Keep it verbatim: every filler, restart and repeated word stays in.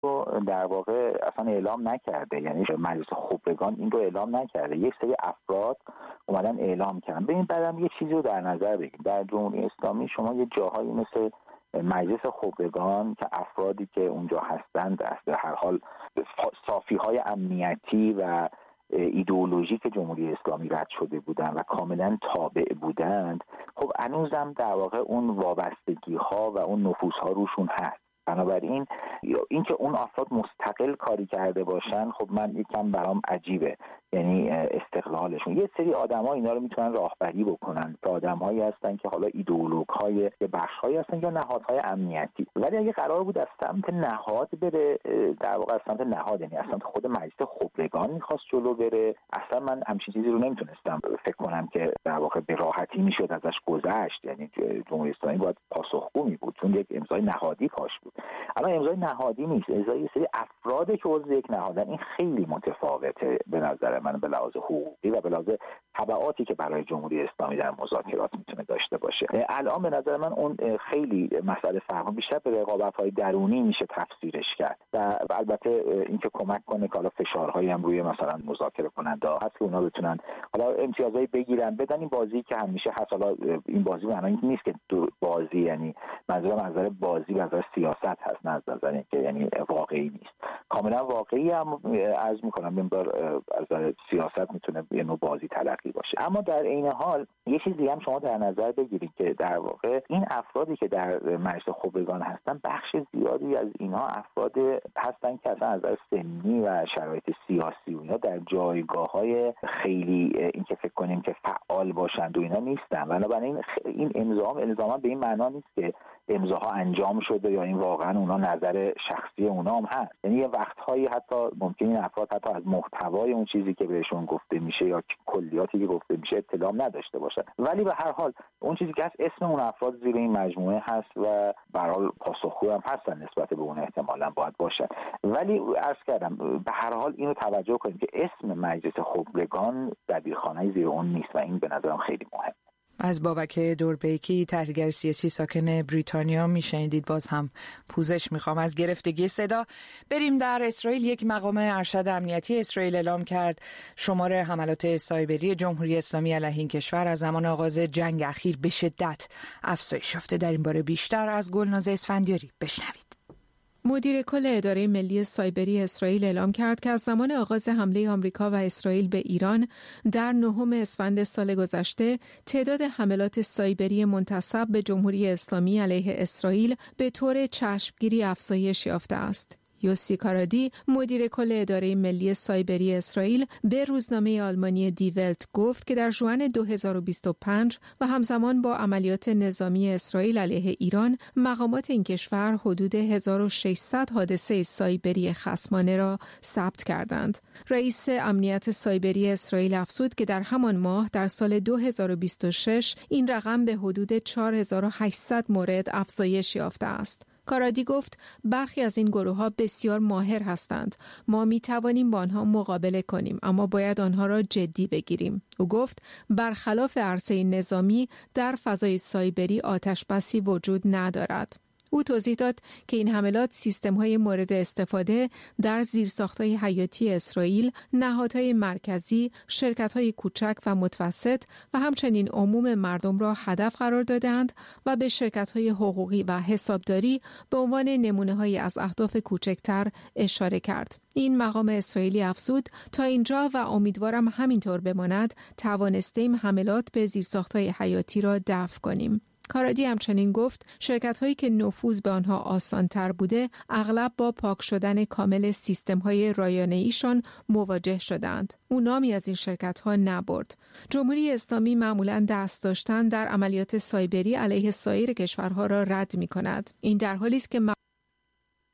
رو در واقع اصلا اعلام نکرده، یعنی مجلس خبرگان این رو اعلام نکرده، یک سری افراد اومدن اعلام کردن. ببین بعدم یه چیزی رو در نظر بگیرید، در جمهوری اسلامی شما یه جاهایی مثل مجلس خبرگان که افرادی که اونجا هستند در هر حال صافی‌های امنیتی و ایدئولوژیک جمهوری اسلامی رد شده بودند و کاملا تابع بودند، خب هنوزم در واقع اون وابستگی‌ها و اون نفوذها روشون هست. بنابراین اینکه اون افراد مستقل کاری کرده باشن، خب من یکم برام عجیبه، یعنی استقلالشون. یه سری آدم‌ها اینا رو میتونن راهبری بکنن، که آدم‌هایی هستن که حالا ایدئولوژهای یه بخش‌هایی هستن یا نهادهای امنیتی، ولی اگه قرار بود از سمت نهاد بره، در واقع از سمت نهاد، یعنی از سمت خود مجلس خبرگان می‌خواست جلو بره، اصلا من همچین چیزی رو نمیتونستم فکر کنم که در واقع به راحتی میشد ازش گذشت. یعنی جمهوری اسلامی باید پاسخگو می بود، چون یک امضای نهادی کاش بود. اما امضای نهادی نیست، امضای سری افرادی که عضو یک نهادن. این خیلی متفاوته به نظر من به لحاظ حقوقی و به لحاظ تبعاتی که برای جمهوری اسلامی در مذاکرات میتونه داشته باشه. الان به نظر من اون خیلی مسئله فرق بیشتر به رقابت‌های درونی میشه تفسیرش کرد و البته اینکه کمک کنه که حالا فشارهایی هم روی مثلا مذاکره کننده هست که اونا بتونن حالا امتیازایی بگیرن بدن. این بازی که همیشه هست، حالا این بازی معنی نیست که بازی، یعنی منظورم از نظر بازی و از نظر سیاست هست، نه از نظر اینکه یعنی واقعی نیست. کاملا واقعی هم عرض میکنم مقدار از نظر سیاست میتونه یه نوع بازی تلقی باشه. اما در عین حال یه چیزی هم شما در نظر بگیرید که در واقع این افرادی که در مجلس خبرگان هستن، بخش زیادی از اینها افراد هستن که اصلا از نظر سنی و شرایط سیاسی و اینا در جایگاه‌های خیلی اینکه فکر کنیم که فعال باشند و اینا نیستن. بنابراین این امضا الزاما به این معنا نیست که امضاها انجام شده یا این واقعا اونا نظر شخصی اونا هم هست. یعنی یه وقت‌هایی حتی ممکنه این افراد حتی از محتوای اون چیزی که بهشون گفته میشه یا کلیاتی که گفته میشه اطلاع نداشته باشن، ولی به هر حال اون چیزی که هست اسم اون افراد زیر این مجموعه هست و به هر حال پاسخگو هم هستن نسبت به اون، احتمالاً باید باشن. ولی عرض کردم به هر حال اینو توجه کنیم که اسم مجلس خبرگان دبیرخانه زیر اون نیست و این به نظرم خیلی مهمه. از بابک دوربیکی تحلیلگر سیاسی ساکن بریتانیا میشنیدید. باز هم پوزش میخوام از گرفتگی صدا. بریم در اسرائیل. یک مقام ارشد امنیتی اسرائیل اعلام کرد شمار حملات سایبری جمهوری اسلامی علیه این کشور از زمان آغاز جنگ اخیر به شدت افزایش یافته. در این باره بیشتر از گلناز اسفندیاری بشنوید. مدیر کل اداره ملی سایبری اسرائیل اعلام کرد که از زمان آغاز حمله آمریکا و اسرائیل به ایران در نهم اسفند سال گذشته تعداد حملات سایبری منتسب به جمهوری اسلامی علیه اسرائیل به طور چشمگیری افزایش یافته است. یوسی کارادی مدیر کل اداره ملی سایبری اسرائیل به روزنامه آلمانی دی ولت گفت که در ژوئن دو هزار و بیست و پنج و همزمان با عملیات نظامی اسرائیل علیه ایران، مقامات این کشور حدود هزار و ششصد حادثه سایبری خصمانه را ثبت کردند. رئیس امنیت سایبری اسرائیل افزود که در همان ماه در سال دو هزار و بیست و شش این رقم به حدود چهار هزار و هشتصد مورد افزایش یافته است. کارادی گفت برخی از این گروه‌ها بسیار ماهر هستند. ما می توانیم با آنها مقابله کنیم، اما باید آنها را جدی بگیریم. او گفت برخلاف عرصه نظامی در فضای سایبری آتش بسی وجود ندارد. او توضیح داد که این حملات سیستم‌های مورد استفاده در زیرساخت‌های حیاتی اسرائیل، نهادهای مرکزی، شرکت‌های کوچک و متوسط و همچنین عموم مردم را هدف قرار دادند و به شرکت‌های حقوقی و حسابداری به عنوان نمونه‌هایی از اهداف کوچکتر اشاره کرد. این مقام اسرائیلی افزود تا اینجا و امیدوارم همینطور بماند توانستیم حملات به زیرساخت‌های حیاتی را دفع کنیم. کارادی همچنین گفت شرکت‌هایی که نفوذ به آنها آسان‌تر بوده اغلب با پاک شدن کامل سیستم‌های رایانه‌ایشان مواجه شدند. او نامی از این شرکت‌ها نبرد. جمهوری اسلامی معمولاً دست داشتن در عملیات سایبری علیه سایر کشورها را رد می‌کند. این در حالی است که